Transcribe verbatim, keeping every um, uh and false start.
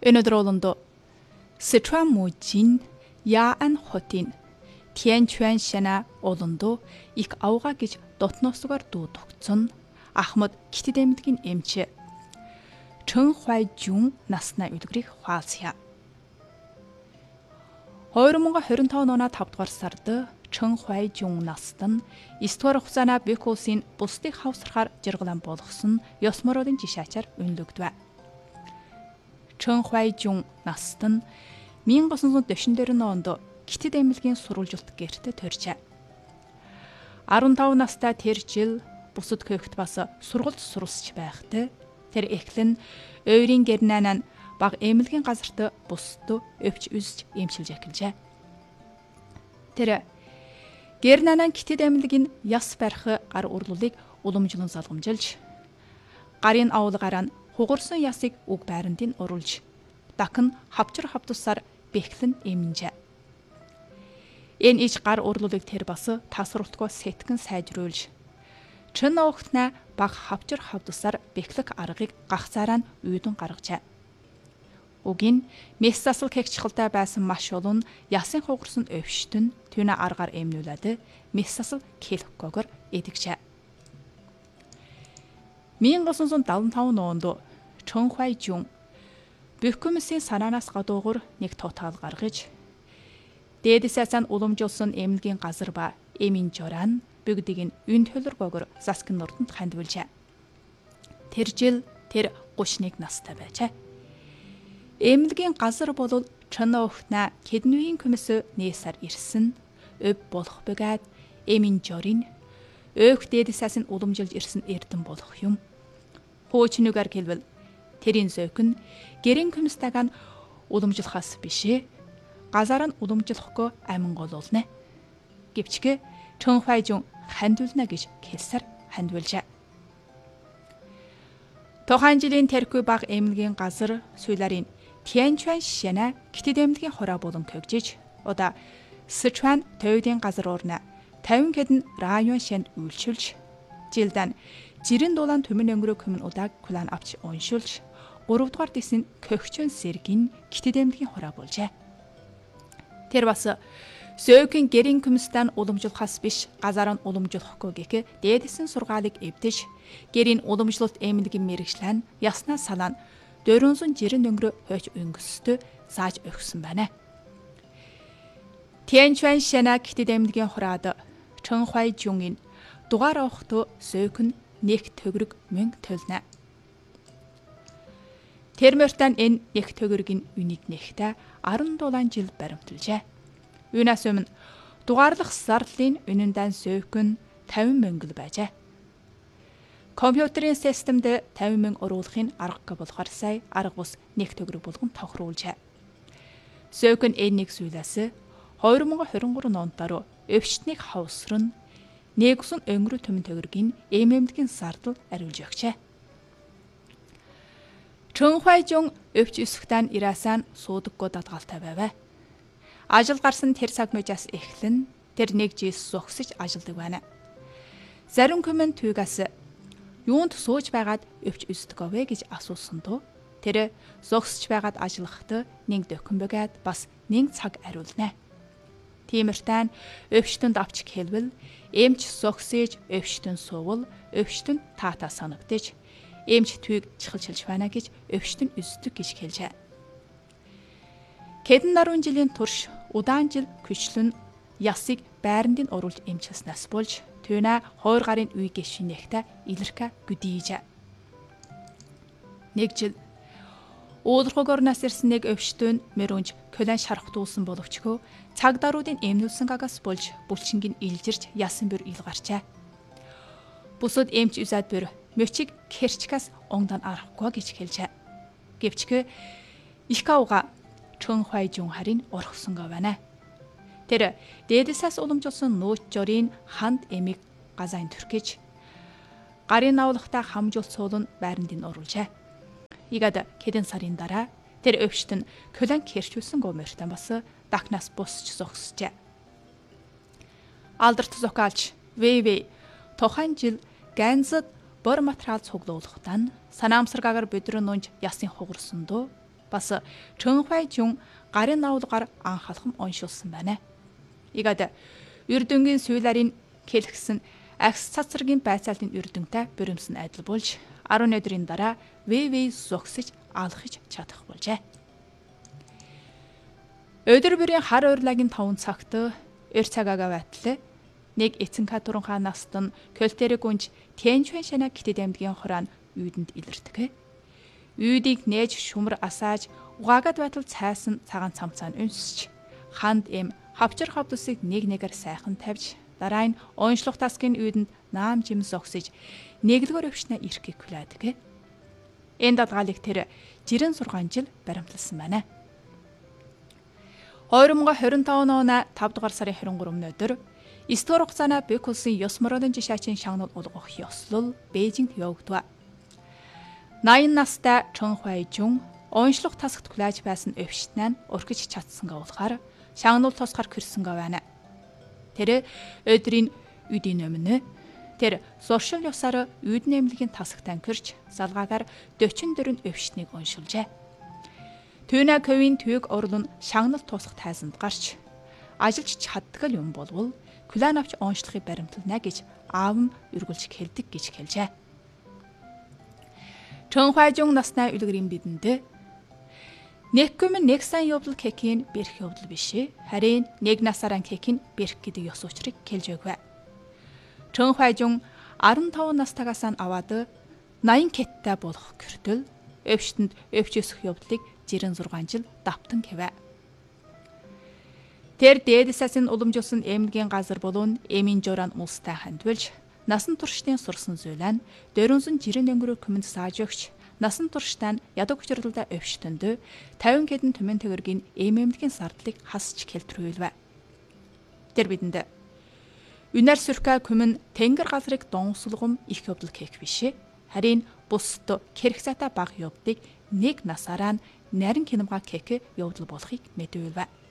Өнөөдөр олондоо Sichuan мужийн Яан хотын Тяньчуан шана олондоо их авга гэж дотноосоор дуудагдсан Ахмад Китэд аймгийн эмч Чэн Хуайжун насны үлгэрийг хуалцъя. хоёр мың двадцать пять оны тавд дугаар сард Чэн Хуайжун наст нь эс дугаар хугацаана Бэх улсын бусдыг хавсрахаар жаргалан болгосон ёс мородын жишаачаар үнэлэгдэв. Чэн Хуайжун наст нь мянга тоқсан жүз дөрвөн онд Китэд аймгийн сурвалжилт гэртэ төржээ. арван тав настай тэр жил бусад хөөхт бас сургалт сурвалж байхтай тэр эхлэн ойрын гэрнанаа баг эмнэлгийн газарт бусд өвч үзж эмчилж эхэлжээ. Тэр гэрнанаа Китэд аймгийн яс барих гар урлуулыг уламжлан залгамжилж гарын авуулгараа нь хугарсан ясыг уг байранд нь оруулж дахин хавчар хавтусаар бэхлэн эмнжээ. Энэ ич гар урлуулыг тэр бас тасралтгүй сэтгэн сайжруулж Чэн огтна баг хавчар хавтусаар бэхлэх аргыг гахцаараа нь үйдэн гаргажээ. Угийн мэс засал кэгчхэлтэй байсан маш олон ясын хугарсан өвчтөн түүнэ аргаар эмнүүлээд мэс засал хэлэхгүйгээр эдэгчээ. мянга тоқсан жүз дааван таван онд Чэн Хуайжун Бөхкөмсийн санаанаас гадуугар нэг тотаал гаргаж дээдэсээс нь уламжуулсан эмнэлгийн газар ба эмийн жорaan бүгдийг нь үн төлөргөөгөр Заскин нурданд хандвуулжээ. Тэр жил тэр гуравдугаар настай байжээ. Эмнэлгийн газар бол Чэн огтна Кэднүийн көмөс нээсаар ирсэн өв болох бөгөөд эмийн жорын өөх дээдэсээс нь уламжилж ирсэн эрдэн болох юм. Хуучнугаар хэлбэл тэрийн зөөхн гэрэн көмстагаан уламжлахаас бишээ газар нь уламжлахгүй амин голуулна гэвчгээ Чэн Хуайжун хандуулна гэж хэлсээр хандвуулжээ. Тухайн жилийн тэрхүү баг эмнэлгийн газар суйларын Тяньчуан шана Китэд аймгийн хороо болон көгжиж удаа Sichuan төвдийн газар уурна тавин хэдэн район шанд үйлчилж жилдэн жирэн дулаан төмөн өнгөрөө көмөн удааг кулан авч уншуулж гуравдугаар дэсний көгчөн сэргийн Китэд аймгийн хороо болжээ. Тэр бас Сөөгün гэрийн көмстан уламжлахаас биш газар нь уламжлахгүй гэх дээдсэн сургаалыг эвдэж гэрийн уламжлалт эмнэлгийн мэрэгчлэн яснаа салаан дөрвөн жирэн өнгөрөө хойч өнгөсдөө зааж өгсөн байна. Тяньчуан шана Китэд аймгийн хороод Чэн Хуайжунгийн дугаар авахт Сөөгün нэг төгрөг мөнгө төлнө. Тэрмөртэн энэ нэг төгрөгийн үнийг нэгтээ арван дулаан жил баримталжээ. Үүнээс өмнө дугаарлах зарлалын үнэндээ Сөөгün тавин мөнгө байжээ. Компьютерийн системд тавин мөнгө оруулахын аргагүй болохоор сая арга бус нэг төгрөг болгон тохируулжээ. Сөөгün энэ нэг зүйлээс хоёр мың двадцать три онд даруй өвчтнийг хавсран нэгсэн өнгөрөө төмөн төгрөгийн эмэмдгийн зардал ариулж өгчээ. Чэн Хуайжун өвч өсөхтэн ирээсэн суудаггүй дадгалтай байваа. Ажил гарсан тэр цаг мужаас эхлэн тэр нэг жис зогсож ажилдаг байна. Зарим комент түүгээс юунд сууж байгаад өвч өсдөг вэ гэж асуусан доо. Тэр зогсож байгаад ажиллахад нэг дөхөн бөгөөд бас нэг цаг ариулна. Тиймэртэн өвчтөнд авч хэлбэл эмч зогсож өвчтөн суувал өвчтөн таата санагдаж эмч түүг чихэлчилж байна гэж өвчтөн өсдөг гэж хэлжээ. Хэдэн нарийн жилийн турш удаан жил күчлэн ясыг байранд нь оруулж эмчилснаас болж түүнэ хоёр гарын үе гэшинэхтэй илэрхэ гүдийж. Нэг жил уулрахгоор нас ирсэн нэг өвчтөн мөрөнж көлэн шархтуулсан боловчгүй цаг даруудын эмнүүлсэн гагаас болж бүлчингийн илжирч ясан бүр ил гарчаа. Бусад эмч үзад бүр мөчиг керчкас онгдан арахгүй гэж хэлжээ. Гэвчгээ их авга Чэн Хуайжун харин орхсон гавана. Тэр дээдэсээс уламжуулсан нууц жорийн ханд эмиг газайн түрхэж гарын авлахтаа хамжуулт суулн байранд нь оруулжээ. Игад хэдэн сарын дараа тэр өвчтөн көлэн керчүүлсэн гомертан бас дахнаас босч зогсжээ. Алдарт зохиолч Вэйвэй тухайн жил Ганзад бор материал цуглуулахдаа санаамсаргаагаар бүдрэн нунж ясын хугарсан доо бас Чөнхвайжун гарын авалгаар анхаалхам оншуулсан байна. Игад Үрдөнгийн сүүларийн келгсэн агс цацрагийн байцаалтын үрдөнтэй бөрөмсөн адил болж арван өдрийн дараа вв зогсож алхаж чадах болжээ. Өдөр бүрийн хар урлагийн таван цагт эр цагаага байтал нэг эцэн катуран ханаас нь көлтэрэг унж тэнчвэн шана гитэд амьдгийн хураан үйдэнд илэрдэг. Үйдийг нээж шүмэр асааж угаагад байтал цайсан цагаан цамцаан өнсөж ханд эм хавчар хавдусыг нэг нэгээр сайхан тавьж дараа нь онцлог тасгийн үйдэнд наам жим зогсож нэглэгөр өвчнө ирэхийг хүлээдэг. Энэ дадгаалыг тэр жирэн сургаан жил баримтлсан байна. хоёр мың двадцать пять оны тавд дугаар сарын двадцать trois өдөр Историк хугацаана Бек улсын ёс моралын жишээчин шагнал улгах ёслол Бээжингт явагдав. найман настай Чөнхвайжун онцлог тасагт хүлээж байсан өвчтнээ нь уркиж чадсангаа болохоор шагнал тосгоор гэрсэнгээ байна. Тэр өдрийн үдийн өмнө тэр зуршил ёсоор үйдэн эмнэлгийн тасагтаа кэрч залгаагаар forty four өвчтнийг уншилжээ. Түүнэ ковийн түйг орлон шагнал туусах тайзанд гарч ажиллаж чаддаг юм болвол Күлэн авч онцлохыг баримтална гэж аав нь үргэлж хэлдэг гэж хэлжээ. Чөнхвайжун насны үлгэрийн бидэнд Неккүм нэг сайн явдал кекийн бэрх явдал биш харин нэг насараа кекийн бэрх гэдэг ёс учрыг хэлж өгвэ. Чөнхвайжун fifty-five настайгаас нь аваад eighty кеттэй болох гэртэл өвчтөнд өвч өсөх явдлыг жирэн зургаан жил давтан хэвэ. Тэр дээдэсээс нь уламжуулсан эмнэлгийн газар болон эмийн журaan улстай хандвалж насан туршдын сурсан зүйлэн дөрвөн жирэн өнгөрөө комент сааж өгч насан туршдаа ядаг учирлалда өвчтөнд fifty хэдэн түмэн төгөргийн эм эмнэлгийн сардлыг хасч хэлтрүүлвэ. Тэр бидэнд Үнэр сүрхэ күмэн тэнгэр газрыг донсулгом их явдал кек биш харин бусд хэрэгцээтэй бага явдыг нэг насараа нарийн кинемга кек явдал болохыг мэдүүлвэ.